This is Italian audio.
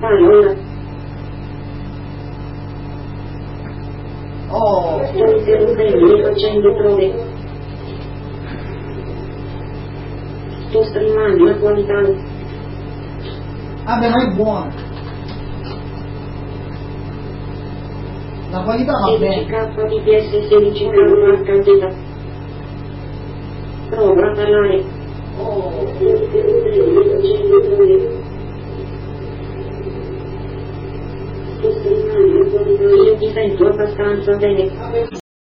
fare ora? Oh! Sto interrompendo facendo prove. Sto streamando la qualità. Vabbè, ma è buona. La qualità va bene. 16K DPS 16K HZ. Prova a parlare. Oh! Sto interrompendo facendo prove. Sto streamando la qualità. Io ti sento abbastanza bene.